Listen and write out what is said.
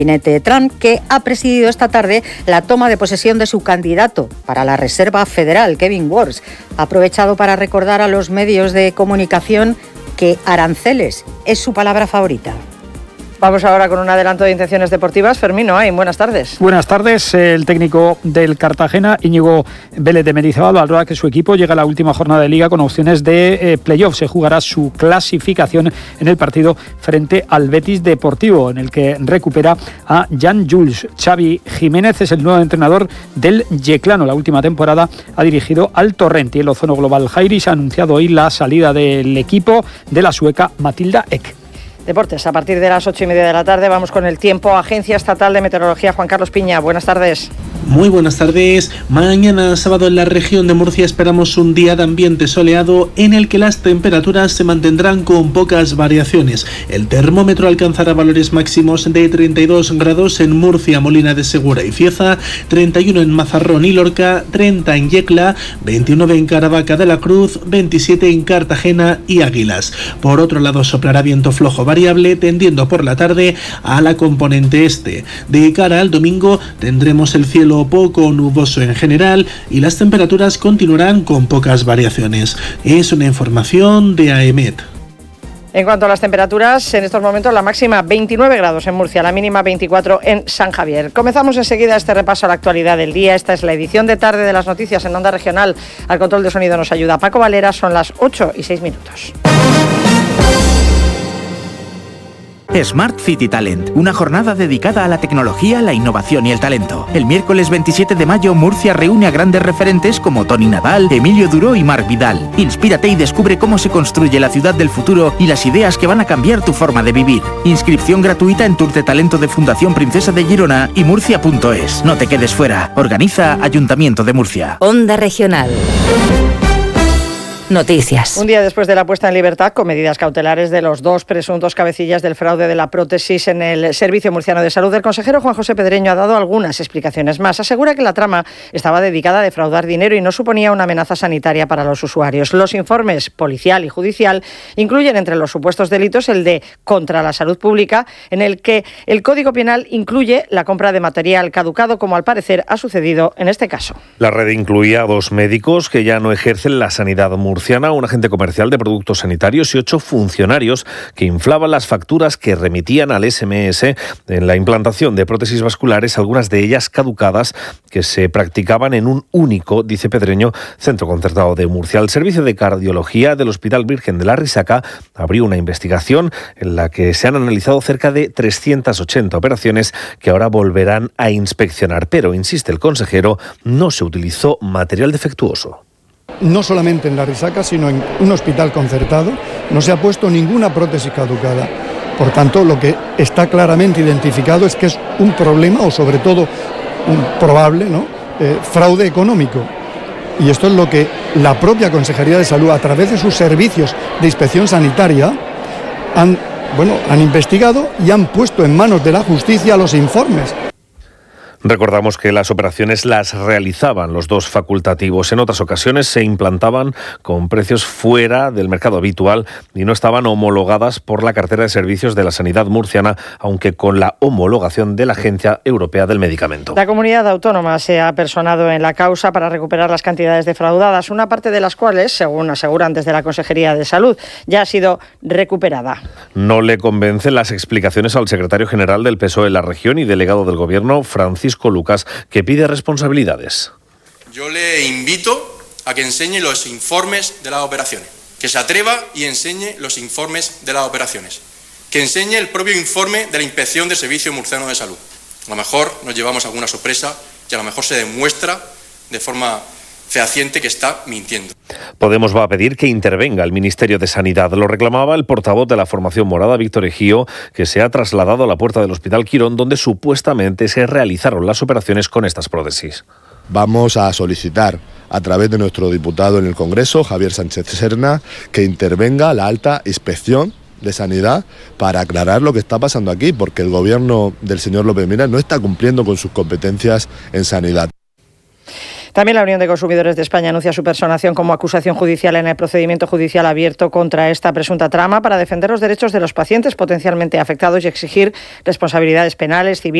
Trump, que ha presidido esta tarde la toma de posesión de su candidato para la Reserva Federal, Kevin Warsh. Ha aprovechado para recordar a los medios de comunicación que aranceles es su palabra favorita. Vamos ahora con un adelanto de intenciones deportivas. Fermín Ohain, buenas tardes. Buenas tardes. El técnico del Cartagena, Íñigo Vélez de Mendizábal, valora que su equipo llega a la última jornada de Liga con opciones de playoff. Se jugará su clasificación en el partido frente al Betis Deportivo, en el que recupera a Jan Jules. Xavi Jiménez es el nuevo entrenador del Yeclano. La última temporada ha dirigido al Torrent, y el Ozono Global Jairis ha anunciado hoy la salida del equipo de la sueca Matilda Ek. Deportes, a partir de las 8:30 de la tarde vamos con el tiempo. Agencia Estatal de Meteorología, Juan Carlos Piña, buenas tardes. Muy buenas tardes. Mañana sábado en la región de Murcia esperamos un día de ambiente soleado en el que las temperaturas se mantendrán con pocas variaciones. El termómetro alcanzará valores máximos de 32 grados en Murcia, Molina de Segura y Cieza, 31 en Mazarrón y Lorca, 30 en Yecla, 29 en Caravaca de la Cruz, 27 en Cartagena y Águilas. Por otro lado, soplará viento flojo variable tendiendo por la tarde a la componente este. De cara al domingo tendremos el cielo poco nuboso en general y las temperaturas continuarán con pocas variaciones. Es una información de AEMET. En cuanto a las temperaturas, en estos momentos la máxima 29 grados en Murcia, la mínima 24 en San Javier. Comenzamos enseguida este repaso a la actualidad del día. Esta es la edición de tarde de las noticias en Onda Regional. Al control de sonido nos ayuda Paco Valera, son las 8:06. Smart City Talent, una jornada dedicada a la tecnología, la innovación y el talento. El miércoles 27 de mayo, Murcia reúne a grandes referentes como Toni Nadal, Emilio Duró y Marc Vidal. Inspírate y descubre cómo se construye la ciudad del futuro y las ideas que van a cambiar tu forma de vivir. Inscripción gratuita en Tour de Talento de Fundación Princesa de Girona y murcia.es. No te quedes fuera. Organiza Ayuntamiento de Murcia. Onda Regional. Noticias. Un día después de la puesta en libertad con medidas cautelares de los dos presuntos cabecillas del fraude de la prótesis en el Servicio Murciano de Salud, el consejero Juan José Pedreño ha dado algunas explicaciones más. Asegura que la trama estaba dedicada a defraudar dinero y no suponía una amenaza sanitaria para los usuarios. Los informes policial y judicial incluyen entre los supuestos delitos el de contra la salud pública, en el que el Código Penal incluye la compra de material caducado, como al parecer ha sucedido en este caso. La red incluía a 2 médicos que ya no ejercen la sanidad murciana, un agente comercial de productos sanitarios y 8 funcionarios que inflaban las facturas que remitían al SMS en la implantación de prótesis vasculares, algunas de ellas caducadas, que se practicaban en un único, dice Pedreño, centro concertado de Murcia. El Servicio de Cardiología del Hospital Virgen de la Risaca abrió una investigación en la que se han analizado cerca de 380 operaciones que ahora volverán a inspeccionar. Pero, insiste el consejero, no se utilizó material defectuoso. No solamente en la Risaca, sino en un hospital concertado, no se ha puesto ninguna prótesis caducada. Por tanto, lo que está claramente identificado es que es un problema, o sobre todo un probable fraude económico. Y esto es lo que la propia Consejería de Salud, a través de sus servicios de inspección sanitaria, han investigado y han puesto en manos de la justicia los informes. Recordamos que las operaciones las realizaban los 2 facultativos. En otras ocasiones se implantaban con precios fuera del mercado habitual y no estaban homologadas por la cartera de servicios de la sanidad murciana, aunque con la homologación de la Agencia Europea del Medicamento. La comunidad autónoma se ha personado en la causa para recuperar las cantidades defraudadas, una parte de las cuales, según aseguran desde la Consejería de Salud, ya ha sido recuperada. No le convencen las explicaciones al secretario general del PSOE en la región y delegado del Gobierno, Francisco Lucas, que pide responsabilidades. Yo le invito a que enseñe los informes de las operaciones, que se atreva y enseñe los informes de las operaciones, que enseñe el propio informe de la Inspección de Servicio Murciano de Salud. A lo mejor nos llevamos alguna sorpresa y a lo mejor se demuestra de forma fehaciente que está mintiendo. Podemos va a pedir que intervenga el Ministerio de Sanidad. Lo reclamaba el portavoz de la formación morada, Víctor Ejío, que se ha trasladado a la puerta del Hospital Quirón, donde supuestamente se realizaron las operaciones con estas prótesis. Vamos a solicitar a través de nuestro diputado en el Congreso, Javier Sánchez Serna, que intervenga la alta inspección de Sanidad para aclarar lo que está pasando aquí, porque el gobierno del señor López Miras no está cumpliendo con sus competencias en sanidad. También la Unión de Consumidores de España anuncia su personación como acusación judicial en el procedimiento judicial abierto contra esta presunta trama para defender los derechos de los pacientes potencialmente afectados y exigir responsabilidades penales, civiles